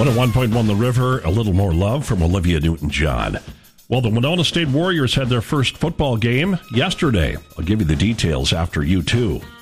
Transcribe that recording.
101.1 The River, a little more love from Olivia Newton-John. Well, the Winona State Warriors had their first football game yesterday. I'll give you the details after U2.